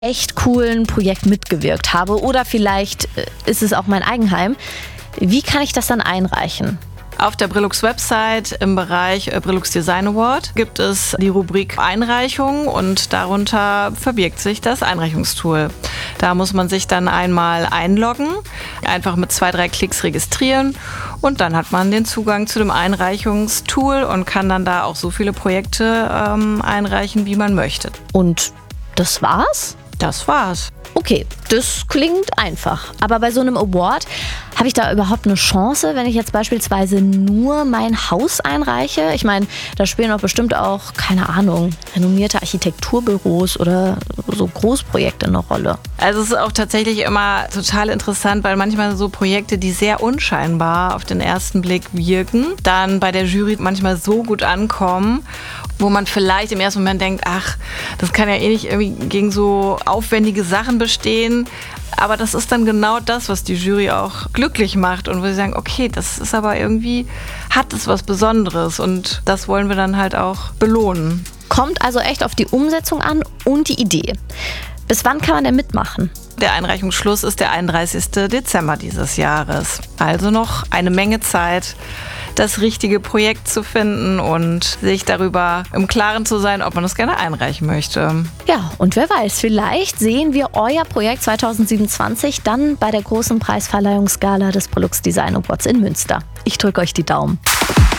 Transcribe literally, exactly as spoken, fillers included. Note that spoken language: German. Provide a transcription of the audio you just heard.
echt coolen Projekt mitgewirkt habe oder vielleicht äh, ist es auch mein Eigenheim. Wie kann ich das dann einreichen? Auf der Brillux-Website im Bereich Brillux Design Award gibt es die Rubrik Einreichung und darunter verbirgt sich das Einreichungstool. Da muss man sich dann einmal einloggen, einfach mit zwei, drei Klicks registrieren und dann hat man den Zugang zu dem Einreichungstool und kann dann da auch so viele Projekte ähm, einreichen, wie man möchte. Und das war's? Das war's. Okay, das klingt einfach. Aber bei so einem Award, habe ich da überhaupt eine Chance, wenn ich jetzt beispielsweise nur mein Haus einreiche? Ich meine, da spielen doch bestimmt auch, keine Ahnung, renommierte Architekturbüros oder so Großprojekte eine Rolle. Also es ist auch tatsächlich immer total interessant, weil manchmal so Projekte, die sehr unscheinbar auf den ersten Blick wirken, dann bei der Jury manchmal so gut ankommen, wo man vielleicht im ersten Moment denkt, ach, das kann ja eh nicht irgendwie gegen so aufwendige Sachen bestehen. Aber das ist dann genau das, was die Jury auch glücklich macht und wo sie sagen, okay, das ist aber irgendwie, hat es was Besonderes und das wollen wir dann halt auch belohnen. Kommt also echt auf die Umsetzung an und die Idee. Bis wann kann man denn mitmachen? Der Einreichungsschluss ist der einunddreißigsten Dezember dieses Jahres. Also noch eine Menge Zeit, das richtige Projekt zu finden und sich darüber im Klaren zu sein, ob man das gerne einreichen möchte. Ja, und wer weiß, vielleicht sehen wir euer Projekt zwanzig siebenundzwanzig dann bei der großen Preisverleihungsgala des Brillux Design Awards in Münster. Ich drücke euch die Daumen.